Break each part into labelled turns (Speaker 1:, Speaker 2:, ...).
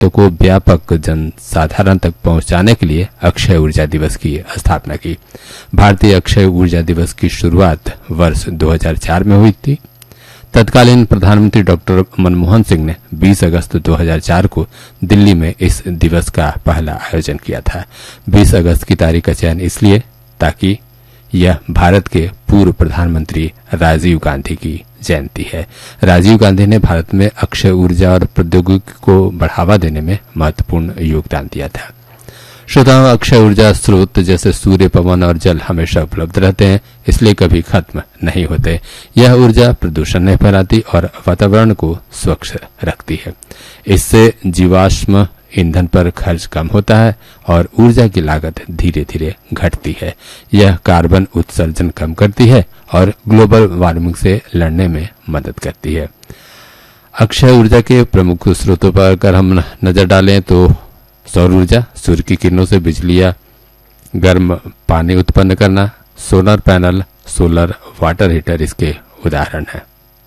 Speaker 1: महत्व को व्यापक जनसाधारण तक पहुंचाने के लिए अक्षय ऊर्जा दिवस की स्थापना की। भारतीय अक्षय ऊर्जा दिवस की शुरुआत वर्ष 2004 में हुई थी। तत्कालीन प्रधानमंत्री डॉक्टर मनमोहन सिंह ने 20 अगस्त 2004 को दिल्ली में इस दिवस का पहला आयोजन किया था। 20 अगस्त की तारीख का चयन इसलिए ताकि यह भारत के पूर्व प्रधानमंत्री राजीव गांधी की जयंती है। राजीव गांधी ने भारत में अक्षय ऊर्जा और प्रौद्योगिकी को बढ़ावा देने में महत्वपूर्ण योगदान दिया था। श्रोताओं, अक्षय ऊर्जा स्रोत जैसे सूर्य, पवन और जल हमेशा उपलब्ध रहते हैं, इसलिए कभी खत्म नहीं होते। यह ऊर्जा प्रदूषण नहीं फैलाती और वातावरण को स्वच्छ रखती है। इससे जीवाश्म ईंधन पर खर्च कम होता है और ऊर्जा की लागत धीरे धीरे घटती है। यह कार्बन उत्सर्जन कम करती है और ग्लोबल वार्मिंग से लड़ने में मदद करती है। अक्षय ऊर्जा के प्रमुख स्रोतों पर अगर हम नजर डालें तो सौर ऊर्जा, सूर्य की किरणों से बिजली या गर्म पानी उत्पन्न करना, solar panel, solar water heater इसके उदाहरण हैं।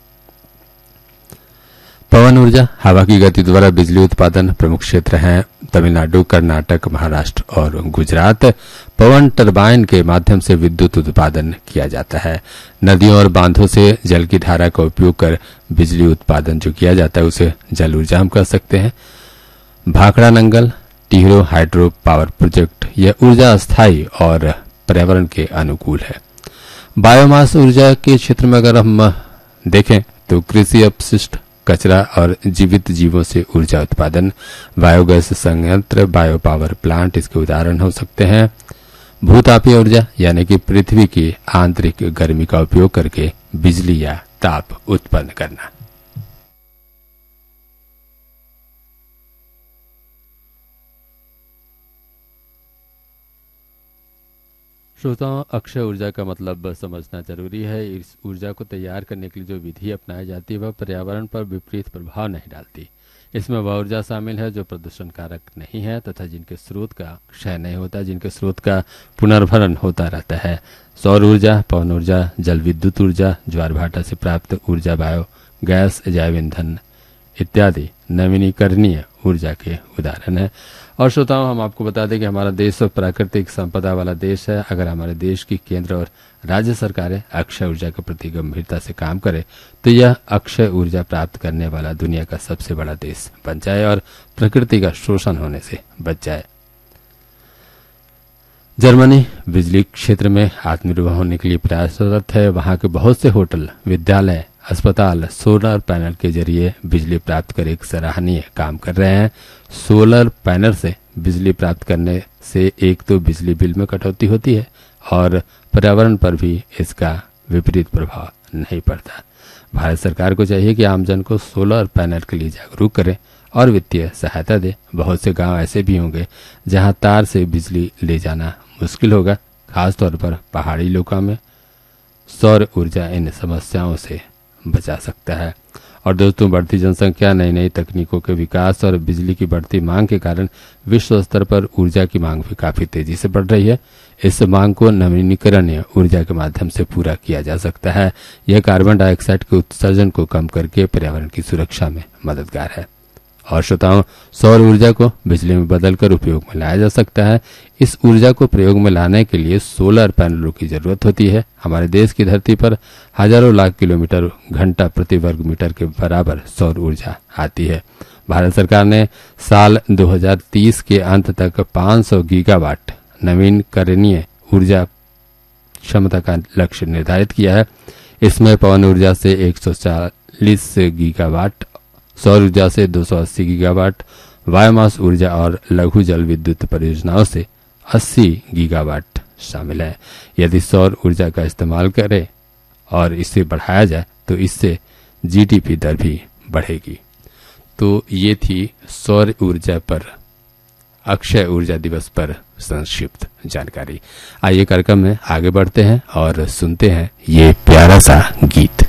Speaker 1: पवन ऊर्जा, हवा की गति द्वारा बिजली उत्पादन प्रमुख क्षेत्र हैं तमिलनाडु, कर्नाटक, महाराष्ट्र और गुजरात। पवन टरबाइन के माध्यम से विद्युत उत्पादन किया जाता है। नदियों और बांधों से जल की धारा का उपयोग कर बिजली उत्पादन जो किया जाता है उसे जल ऊर्जा हम कह सकते हैं। Bhakra Nangal, टिहरो hydro power project, यह ऊर्जा स्थायी और पर्यावरण के अनुकूल है। बायोमास ऊर्जा के क्षेत्र में अगर हम देखें तो कृषि अपशिष्ट, कचरा और जीवित जीवों से ऊर्जा उत्पादन, बायोगैस संयंत्र, बायो पावर प्लांट इसके उदाहरण हो सकते हैं। भूतापीय ऊर्जा यानी कि पृथ्वी की आंतरिक गर्मी का उपयोग करके बिजली या ताप उत्पन्न करना। श्रोताओं, अक्षय ऊर्जा का मतलब समझना जरूरी है। इस ऊर्जा को तैयार करने के लिए जो विधि अपनाई जाती है वह पर्यावरण पर विपरीत प्रभाव नहीं डालती। इसमें वह ऊर्जा शामिल है जो प्रदूषण कारक नहीं है तथा जिनके स्रोत का क्षय नहीं होता, जिनके स्रोत का पुनर्भरण होता रहता है। सौर ऊर्जा, पवन ऊर्जा, जल विद्युत ऊर्जा, ज्वार भाटा से प्राप्त ऊर्जा, बायो गैस, जैव ईंधन इत्यादि नवीनीकरणीय ऊर्जा के उदाहरण है। और श्रोताओं, हम आपको बता दें कि हमारा देश प्राकृतिक संपदा वाला देश है। अगर हमारे देश की केंद्र और राज्य सरकारें अक्षय ऊर्जा के प्रति गंभीरता से काम करें तो यह अक्षय ऊर्जा प्राप्त करने वाला दुनिया का सबसे बड़ा देश बन जाए और प्रकृति का शोषण होने से बच जाए। जर्मनी बिजली क्षेत्र में आत्मनिर्भर होने के लिए प्रयासरत है। वहां के बहुत से होटल, विद्यालय, अस्पताल सोलर पैनल के जरिए बिजली प्राप्त कर एक सराहनीय काम कर रहे हैं। सोलर पैनल से बिजली प्राप्त करने से एक तो बिजली बिल में कटौती होती है और पर्यावरण पर भी इसका विपरीत प्रभाव नहीं पड़ता। भारत सरकार को चाहिए कि आमजन को सोलर पैनल के लिए जागरूक करे और वित्तीय सहायता दे। बहुत से गांव ऐसे भी होंगे जहां तार से बिजली ले जाना मुश्किल होगा। खासतौर पर पहाड़ी इलाकों में सौर ऊर्जा इन समस्याओं से बचा सकता है। और दोस्तों, बढ़ती जनसंख्या, नई नई तकनीकों के विकास और बिजली की बढ़ती मांग के कारण विश्व स्तर पर ऊर्जा की मांग भी काफी तेजी से बढ़ रही है। इस मांग को नवीनीकरणीय ऊर्जा के माध्यम से पूरा किया जा सकता है। यह कार्बन डाइऑक्साइड के उत्सर्जन को कम करके पर्यावरण की सुरक्षा में मददगार है। और श्रोताओं, सौर ऊर्जा को बिजली में बदलकर उपयोग में लाया जा सकता है। इस ऊर्जा को प्रयोग में लाने के लिए सोलर पैनलों की जरूरत होती है। हमारे देश की धरती पर हजारों लाख किलोमीटर घंटा प्रति वर्ग मीटर के बराबर सौर ऊर्जा आती है। भारत सरकार ने साल 2030 के अंत तक 500 गीगावाट नवीनकरणीय ऊर्जा क्षमता का लक्ष्य निर्धारित किया है। इसमें पवन ऊर्जा से 140 गीगावाट, सौर ऊर्जा से 280 गीगावाट, बायोमास ऊर्जा और लघु जल विद्युत परियोजनाओं से 80 गीगावाट शामिल है। यदि सौर ऊर्जा का इस्तेमाल करें और इसे बढ़ाया जाए तो इससे जीडीपी दर भी बढ़ेगी। तो ये थी सौर ऊर्जा पर अक्षय ऊर्जा दिवस पर संक्षिप्त जानकारी। आइए कार्यक्रम में आगे बढ़ते हैं और सुनते हैं ये प्यारा सा गीत।